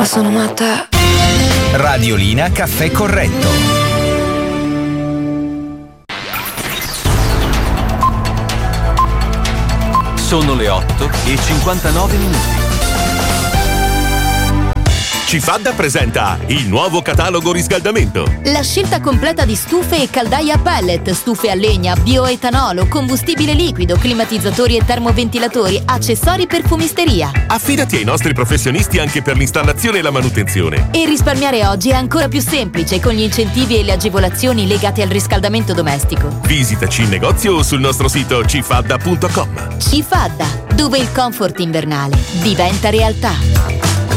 Ma sono matta. Radiolina Caffè Corretto. Sono le 8:59. Cifadda presenta il nuovo catalogo riscaldamento. La scelta completa di stufe e caldaie a pellet, stufe a legna, bioetanolo, combustibile liquido, climatizzatori e termoventilatori, accessori per fumisteria. Affidati ai nostri professionisti anche per l'installazione e la manutenzione. E risparmiare oggi è ancora più semplice con gli incentivi e le agevolazioni legate al riscaldamento domestico. Visitaci in negozio o sul nostro sito cifadda.com. Cifadda, dove il comfort invernale diventa realtà.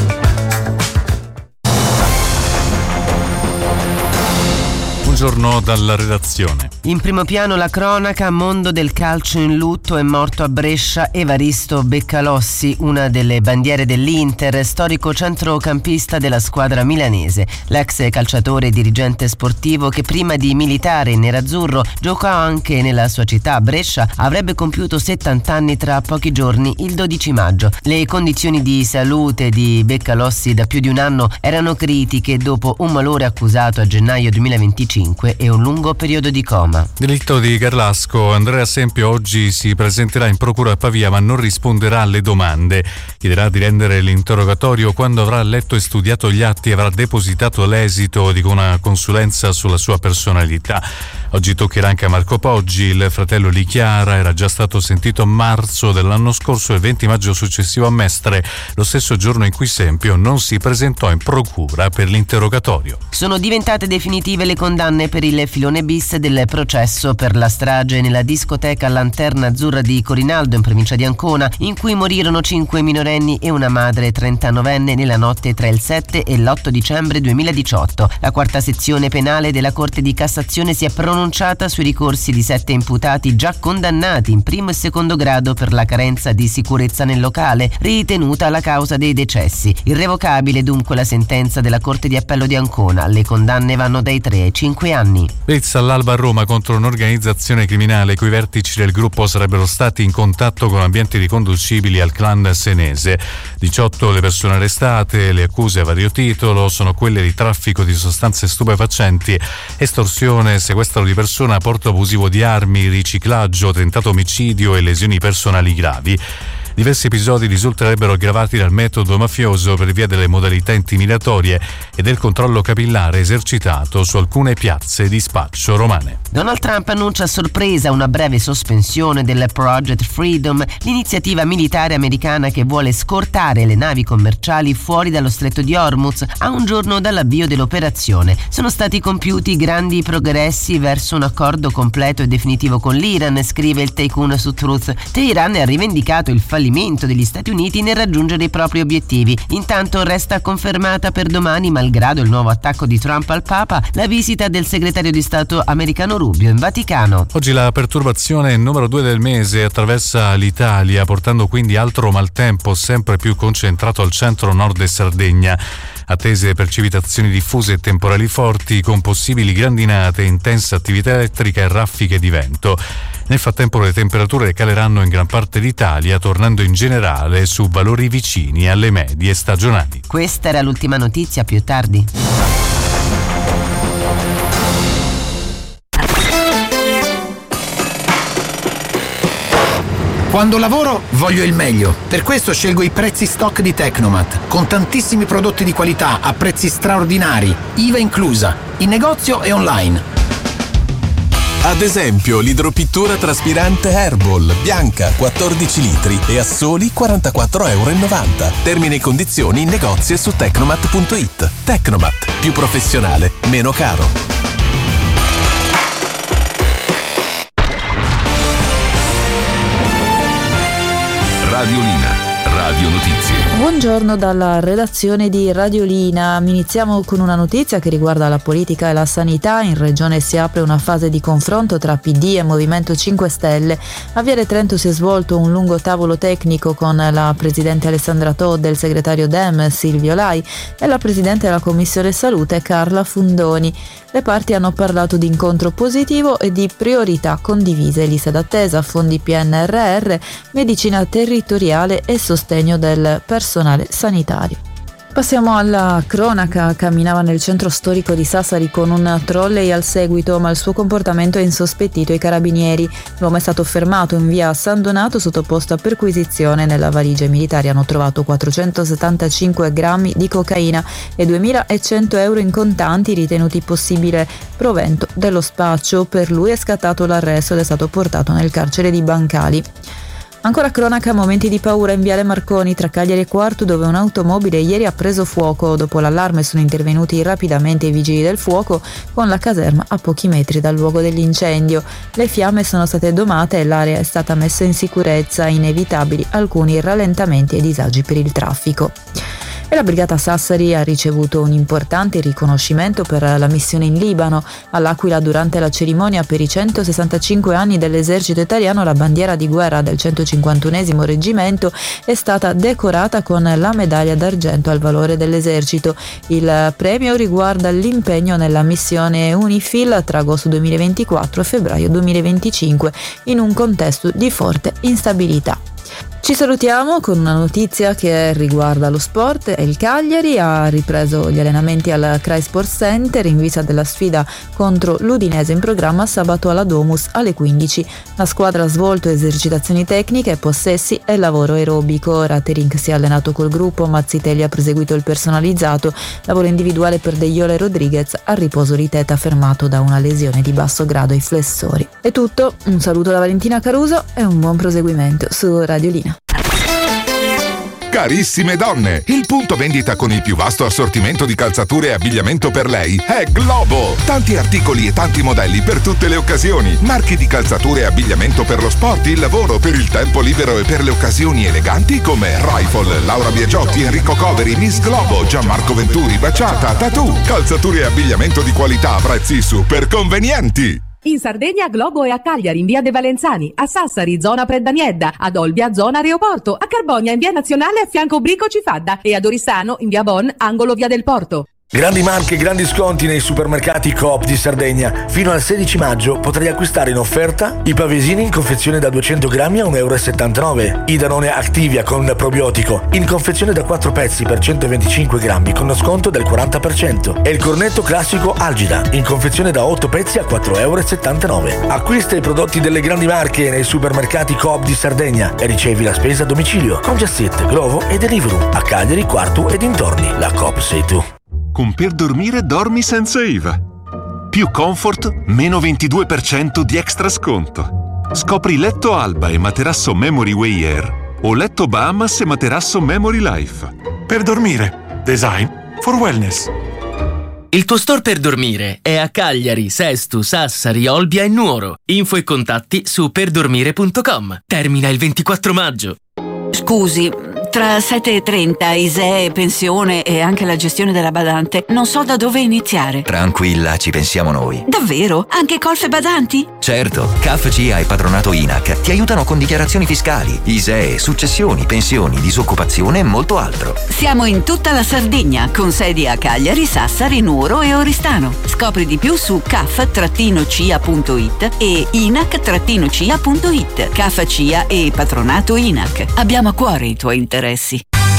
Buongiorno dalla redazione. In primo piano la cronaca, mondo del calcio in lutto, è morto a Brescia Evaristo Beccalossi, una delle bandiere dell'Inter, storico centrocampista della squadra milanese. L'ex calciatore e dirigente sportivo, che prima di militare in nerazzurro giocò anche nella sua città, Brescia, avrebbe compiuto 70 anni tra pochi giorni, il 12 maggio. Le condizioni di salute di Beccalossi da più di un anno erano critiche dopo un malore accusato a gennaio 2025 e un lungo periodo di coma. Delitto di Garlasco. Andrea Sempio oggi si presenterà in procura a Pavia ma non risponderà alle domande. Chiederà di rendere l'interrogatorio quando avrà letto e studiato gli atti e avrà depositato l'esito di una consulenza sulla sua personalità. Oggi toccherà anche a Marco Poggi. Il fratello di Chiara era già stato sentito a marzo dell'anno scorso e il 20 maggio successivo a Mestre, lo stesso giorno in cui Sempio non si presentò in procura per l'interrogatorio. Sono diventate definitive le condanne per il filone bis del processo per la strage nella discoteca Lanterna Azzurra di Corinaldo in provincia di Ancona, in cui morirono 5 minorenni e una madre 39enne nella notte tra il 7 e l'8 dicembre 2018. La quarta sezione penale della Corte di Cassazione si è pronunciata sui ricorsi di 7 imputati già condannati in primo e secondo grado per la carenza di sicurezza nel locale, ritenuta la causa dei decessi. Irrevocabile dunque la sentenza della Corte di Appello di Ancona. Le condanne vanno dai 3 ai 5 anni. Blitz all'alba a Roma contro un'organizzazione criminale i cui vertici del gruppo sarebbero stati in contatto con ambienti riconducibili al clan senese. 18 le persone arrestate, le accuse a vario titolo sono quelle di traffico di sostanze stupefacenti, estorsione, sequestro di persona, porto abusivo di armi, riciclaggio, tentato omicidio e lesioni personali gravi. Diversi episodi risulterebbero aggravati dal metodo mafioso per via delle modalità intimidatorie e del controllo capillare esercitato su alcune piazze di spaccio romane. Donald Trump annuncia a sorpresa una breve sospensione del Project Freedom, l'iniziativa militare americana che vuole scortare le navi commerciali fuori dallo stretto di Hormuz a un giorno dall'avvio dell'operazione. Sono stati compiuti grandi progressi verso un accordo completo e definitivo con l'Iran, scrive il Tycoon su Truth. Teheran ha rivendicato il fallimento degli Stati Uniti nel raggiungere i propri obiettivi. Intanto resta confermata per domani, malgrado il nuovo attacco di Trump al Papa, la visita del segretario di Stato americano Rubio in Vaticano. Oggi la perturbazione numero 2 del mese attraversa l'Italia, portando quindi altro maltempo sempre più concentrato al centro-nord e Sardegna. Attese precipitazioni diffuse e temporali forti con possibili grandinate, intensa attività elettrica e raffiche di vento. Nel frattempo le temperature caleranno in gran parte d'Italia, tornando in generale su valori vicini alle medie stagionali. Questa era l'ultima notizia, più tardi. Quando lavoro voglio il meglio, per questo scelgo i prezzi stock di Tecnomat, con tantissimi prodotti di qualità a prezzi straordinari, IVA inclusa, in negozio e online. Ad esempio l'idropittura traspirante Herbal, bianca, 14 litri e a soli €44,90. Termini e condizioni in negozio e su Tecnomat.it. Tecnomat, più professionale, meno caro. Radiolina, Radio Notizie. Buongiorno dalla redazione di Radiolina. Iniziamo con una notizia che riguarda la politica e la sanità. In regione si apre una fase di confronto tra PD e Movimento 5 Stelle. A Viale Trento si è svolto un lungo tavolo tecnico con la presidente Alessandra Todde, il segretario Dem Silvio Lai e la presidente della Commissione Salute Carla Fundoni. Le parti hanno parlato di incontro positivo e di priorità condivise: liste d'attesa, fondi PNRR, medicina territoriale e sostegno del personale sanitario. Passiamo alla cronaca. Camminava nel centro storico di Sassari con un trolley al seguito, ma il suo comportamento è insospettito ai carabinieri. L'uomo è stato fermato in via San Donato, sottoposto a perquisizione. Nella valigia i militari hanno trovato 475 grammi di cocaina e 2.100 euro in contanti, ritenuti possibile provento dello spaccio. Per lui è scattato l'arresto ed è stato portato nel carcere di Bancali. Ancora cronaca, momenti di paura in Viale Marconi tra Cagliari e Quartu, dove un'automobile ieri ha preso fuoco. Dopo l'allarme sono intervenuti rapidamente i vigili del fuoco con la caserma a pochi metri dal luogo dell'incendio. Le fiamme sono state domate e l'area è stata messa in sicurezza, inevitabili alcuni rallentamenti e disagi per il traffico. E la Brigata Sassari ha ricevuto un importante riconoscimento per la missione in Libano. All'Aquila, durante la cerimonia per i 165 anni dell'esercito italiano, la bandiera di guerra del 151esimo reggimento è stata decorata con la medaglia d'argento al valore dell'esercito. Il premio riguarda l'impegno nella missione UNIFIL tra agosto 2024 e febbraio 2025 in un contesto di forte instabilità. Ci salutiamo con una notizia che riguarda lo sport. Il Cagliari ha ripreso gli allenamenti al CRAI Sports Center in vista della sfida contro l'Udinese in programma sabato alla Domus alle 15. La squadra ha svolto esercitazioni tecniche, possessi e lavoro aerobico. Ratering si è allenato col gruppo, Mazzitelli ha proseguito il personalizzato, lavoro individuale per De Jong e Rodriguez, a riposo Riteta fermato da una lesione di basso grado ai flessori. È tutto, un saluto da Valentina Caruso e un buon proseguimento su Radio Lina. Carissime donne, il punto vendita con il più vasto assortimento di calzature e abbigliamento per lei è Globo. Tanti articoli e tanti modelli per tutte le occasioni. Marchi di calzature e abbigliamento per lo sport, il lavoro, per il tempo libero e per le occasioni eleganti come Rifle, Laura Biagiotti, Enrico Coveri, Miss Globo, Gianmarco Venturi, Baciata, Tattoo. Calzature e abbigliamento di qualità a prezzi super convenienti. In Sardegna Globo è a Cagliari in via De Valenzani, a Sassari zona Preddaniedda, ad Olbia zona Aeroporto, a Carbonia in via Nazionale a fianco Brico Cifadda e ad Oristano in via Bon, angolo via del Porto. Grandi marche e grandi sconti nei supermercati Coop di Sardegna. Fino al 16 maggio potrai acquistare in offerta i pavesini in confezione da 200 grammi a 1,79 €, i Danone Activia con probiotico in confezione da 4 pezzi per 125 grammi con sconto del 40% e il cornetto classico Algida in confezione da 8 pezzi a 4,79 €. Acquista i prodotti delle grandi marche nei supermercati Coop di Sardegna e ricevi la spesa a domicilio con Giassette, Glovo e Deliveroo a Cagliari, Quartu e dintorni. La Coop sei tu. Con Per Dormire dormi senza IVA. Più comfort, meno 22% di extra sconto. Scopri letto Alba e materasso Memory Way Air o letto Bahamas e materasso Memory Life. Per Dormire. Design for wellness. Il tuo store Per Dormire è a Cagliari, Sesto, Sassari, Olbia e Nuoro. Info e contatti su perdormire.com. Termina il 24 maggio. Scusi, tra 7:30, ISEE, pensione e anche la gestione della badante, non so da dove iniziare. Tranquilla, ci pensiamo noi. Davvero? Anche colf e badanti? Certo, CAF, CIA e patronato INAC ti aiutano con dichiarazioni fiscali, ISEE, successioni, pensioni, disoccupazione e molto altro. Siamo in tutta la Sardegna, con sedi a Cagliari, Sassari, Nuoro e Oristano. Scopri di più su caf-cia.it e inac-cia.it. CAF, CIA e patronato INAC. Abbiamo a cuore i tuoi interessi.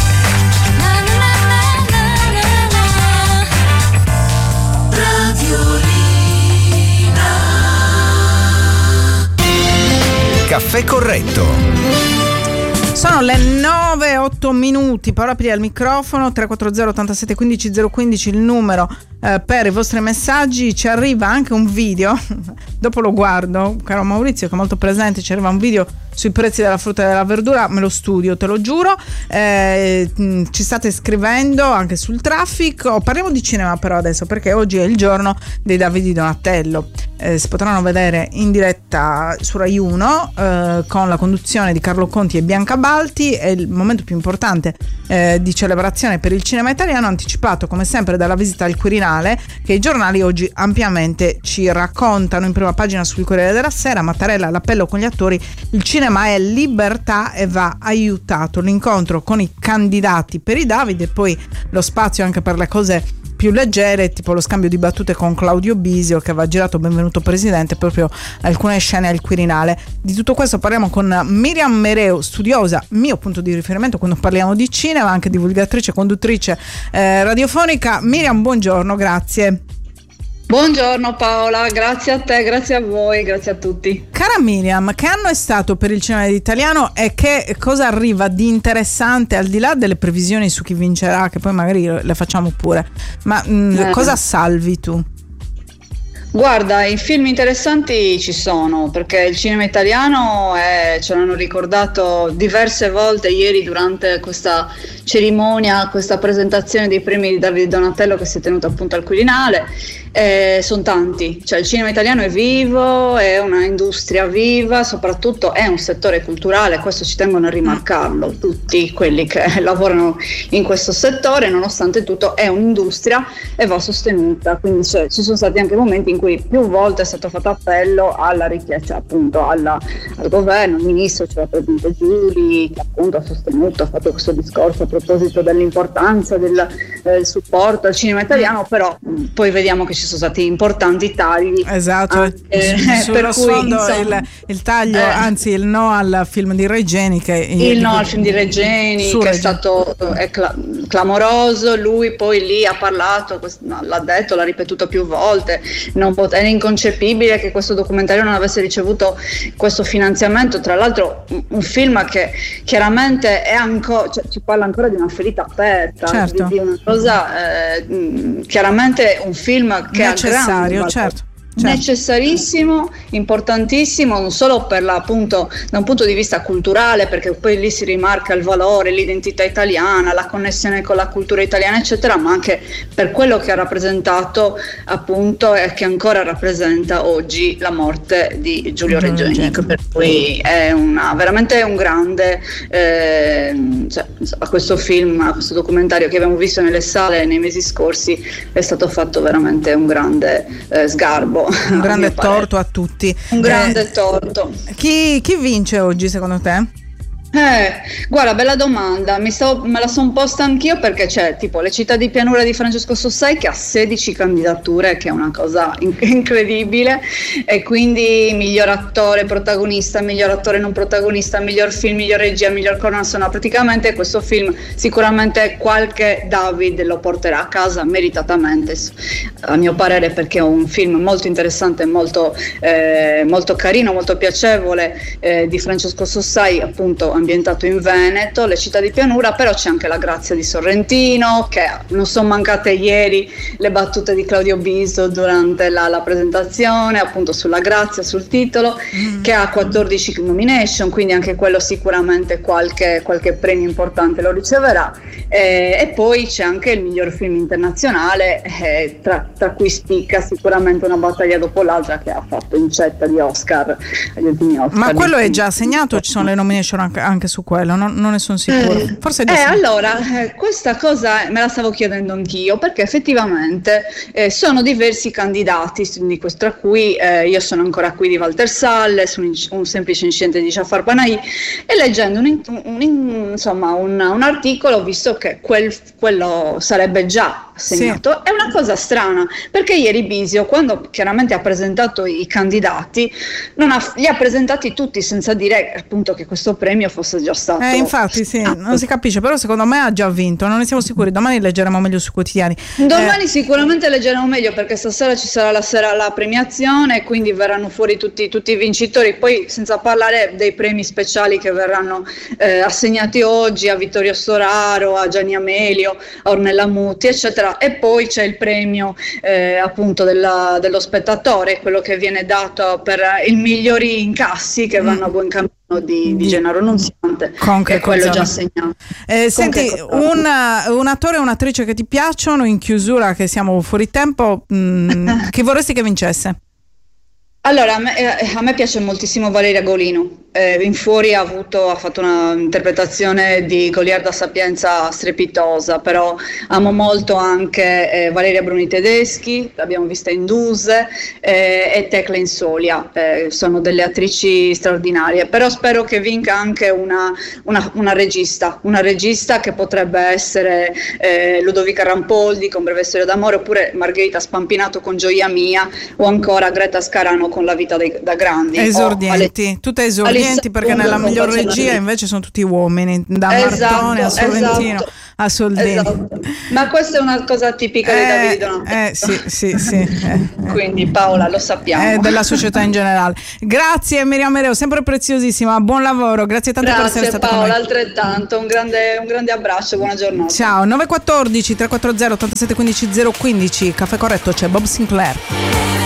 Caffè corretto. Sono le 9:08 minuti, Paola Piri al microfono, 340 87 15 015 il numero per i vostri messaggi. Ci arriva anche un video, dopo lo guardo, caro Maurizio che è molto presente, ci arriva un video sui prezzi della frutta e della verdura, me lo studio, te lo giuro. Ci state scrivendo anche sul traffico. Parliamo di cinema però adesso, perché oggi è il giorno dei Davide Donatello. Si potranno vedere in diretta su Rai 1 con la conduzione di Carlo Conti e Bianca Balti. È il momento più importante di celebrazione per il cinema italiano, anticipato come sempre dalla visita al Quirinale, che i giornali oggi ampiamente ci raccontano. In prima pagina sul Corriere della Sera: Mattarella all'appello con gli attori, il cinema è libertà e va aiutato. L'incontro con i candidati per i Davide, e poi lo spazio anche per le cose più più leggere, tipo lo scambio di battute con Claudio Bisio che aveva girato Benvenuto Presidente, proprio alcune scene al Quirinale. Di tutto questo parliamo con Miriam Mereu, studiosa, mio punto di riferimento quando parliamo di cinema, anche divulgatrice, conduttrice radiofonica. Miriam, buongiorno, grazie. Buongiorno Paola, grazie a te, grazie a voi, grazie a tutti. Cara Miriam, che anno è stato per il cinema italiano e che cosa arriva di interessante, al di là delle previsioni su chi vincerà, che poi magari le facciamo pure, ma cosa salvi tu? Guarda, i film interessanti ci sono, perché il cinema italiano ce l'hanno ricordato diverse volte ieri durante questa cerimonia, questa presentazione dei premi di Davide Donatello che si è tenuta appunto al Quirinale. Sono tanti, cioè il cinema italiano è vivo, è una industria viva, soprattutto è un settore culturale, questo ci tengono a rimarcarlo tutti quelli che lavorano in questo settore. Nonostante tutto è un'industria e va sostenuta, quindi ci sono stati anche momenti in cui più volte è stato fatto appello alla richiesta, appunto al governo. Il ministro, cioè il presidente Giuli, che appunto ha sostenuto, ha fatto questo discorso a proposito dell'importanza del supporto al cinema italiano, però poi vediamo che ci sono stati importanti tagli. Esatto, sullo sfondo il taglio, anzi il no al film di Regeni, al film di Regeni che è stato clamoroso. Lui poi lì ha parlato, l'ha detto, l'ha ripetuto più volte, è inconcepibile che questo documentario non avesse ricevuto questo finanziamento. Tra l'altro un film che chiaramente è ancora, ci parla ancora di una ferita aperta, certo, di una cosa chiaramente un film che necessario, certo. Necessarissimo, importantissimo, non solo per appunto da un punto di vista culturale, perché poi lì si rimarca il valore, l'identità italiana, la connessione con la cultura italiana eccetera, ma anche per quello che ha rappresentato appunto e che ancora rappresenta oggi la morte di Giulio Regeni, per cui è veramente un grande a questo film, a questo documentario che abbiamo visto nelle sale nei mesi scorsi, è stato fatto veramente un grande sgarbo. Un grande torto a tutti. Un grande torto. Chi vince oggi secondo te? Guarda, bella domanda, me la sono posta anch'io, perché c'è tipo Le città di pianura di Francesco Sossai che ha 16 candidature, che è una cosa incredibile, e quindi miglior attore protagonista, miglior attore non protagonista, miglior film, miglior regia, miglior colonna sonora. Praticamente questo film sicuramente qualche David lo porterà a casa meritatamente, a mio parere, perché è un film molto interessante, molto carino, molto piacevole, di Francesco Sossai, appunto ambientato in Veneto, Le città di pianura, però c'è anche la grazia di Sorrentino, che non sono mancate ieri le battute di Claudio Bisio durante la presentazione, appunto sulla grazia, sul titolo, che ha 14 nomination, quindi anche quello sicuramente qualche premio importante lo riceverà, e poi c'è anche il miglior film internazionale, tra cui spicca sicuramente Una battaglia dopo l'altra, che ha fatto incetta di Oscar agli ultimi Oscar. Ma quello è già assegnato? Ci sono le nomination anche su quello? Non ne sono sicura. Forse allora questa cosa me la stavo chiedendo anch'io, perché effettivamente sono diversi candidati, tra cui io sono ancora qui di Walter Salles, un semplice incidente di Jafar Panahi, e leggendo un articolo ho visto che quello sarebbe già assegnato. Sì. È una cosa strana, perché ieri Bisio, quando chiaramente ha presentato i candidati, li ha presentati tutti senza dire appunto che questo premio fosse già stato. Infatti sì, non si capisce, però secondo me ha già vinto, non ne siamo sicuri. Domani leggeremo meglio sui quotidiani. Domani sicuramente leggeremo meglio, perché stasera ci sarà la premiazione, quindi verranno fuori tutti i vincitori, poi senza parlare dei premi speciali che verranno assegnati oggi a Vittorio Storaro, a Gianni Amelio, a Ornella Muti eccetera, e poi c'è il premio appunto dello spettatore, quello che viene dato per i migliori incassi, che vanno a buon cammino di Gennaro Nunziante, che è quello già assegnato. Senti, un attore e un'attrice che ti piacciono, in chiusura che siamo fuori tempo, che vorresti che vincesse? Allora, a me piace moltissimo Valeria Golino, in Fuori ha fatto un'interpretazione di Goliarda Sapienza strepitosa, però amo molto anche Valeria Bruni Tedeschi, l'abbiamo vista in Duse, e Tecla Insolia, sono delle attrici straordinarie, però spero che vinca anche una regista che potrebbe essere Ludovica Rampoldi con Breve Storia d'amore, oppure Margherita Spampinato con Gioia Mia, o ancora Greta Scarano con La vita da grandi. Esordienti, tutte esordienti, perché nella miglior regia invece sono tutti uomini, da Martone a Sorrentino a Soldini. Esatto. Ma questa è una cosa tipica di Davide Donatello. Sì. Quindi Paola, lo sappiamo. Della società in generale. Grazie Miriam Mereo, sempre preziosissima, buon lavoro, grazie tanto per essere stata Paola, con noi. altrettanto, un grande abbraccio, buona giornata. Ciao. 914 340 87 15 015, Caffè Corretto, c'è Bob Sinclair.